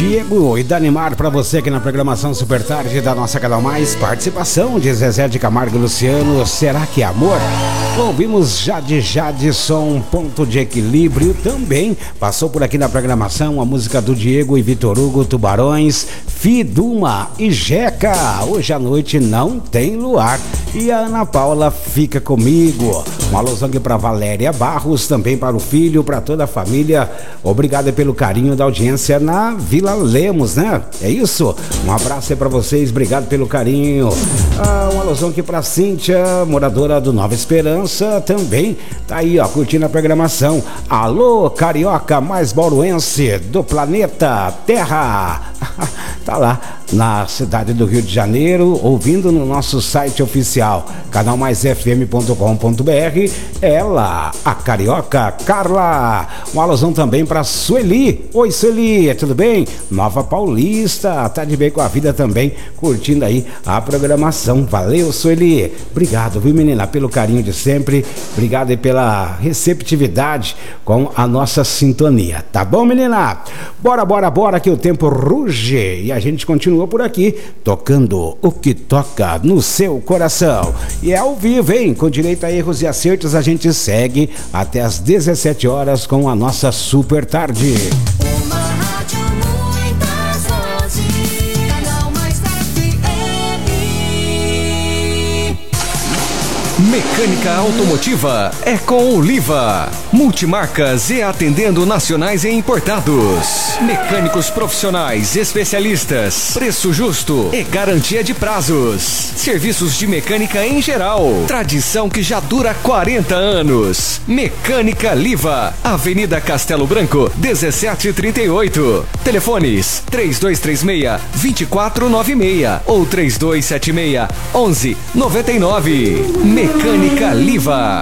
Diego e Danimar para você aqui na programação Super Tarde da nossa Canal Mais. Participação de Zezé de Camargo e Luciano, Será que é Amor? Ouvimos Jadson, Ponto de Equilíbrio. Também passou por aqui na programação a música do Diego e Vitor Hugo, Tubarões, Fiduma e Jeca. Hoje à noite não tem luar. E a Ana Paula, Fica Comigo. Um alusão aqui para Valéria Barros, também para o filho, para toda a família. Obrigado pelo carinho da audiência na Vila Lemos, né? É isso? Um abraço aí para vocês, obrigado pelo carinho. Um alusão aqui para Cíntia, moradora do Nova Esperança, também tá aí, ó, curtindo a programação. Alô, carioca mais bauruense do planeta Terra. Tá lá na cidade do Rio de Janeiro, ouvindo no nosso site oficial, canalmaisfm.com.br. Ela, a carioca Carla. Um alusão também para Sueli. Oi, Sueli, tudo bem? Nova Paulista, tá de bem com a vida também, curtindo aí a programação. Valeu, Sueli. Obrigado, viu, menina, pelo carinho de sempre. Obrigado aí pela receptividade com a nossa sintonia. Tá bom, menina? Bora, que o tempo ruge e a gente continua por aqui, tocando o que toca no seu coração. E é ao vivo, hein? Com direito a erros e acertos, a gente segue até às 17 horas com a nossa Super Tarde. Uma rádio, muitas vozes, Canal Mais FM. Mecânica automotiva é com o Liva. Multimarcas e atendendo nacionais e importados. Mecânicos profissionais, especialistas, preço justo e garantia de prazos. Serviços de mecânica em geral. Tradição que já dura 40 anos. Mecânica Liva, Avenida Castelo Branco, 1738. Telefones 3236-2496 ou 3276-1199. Mecânica Liva.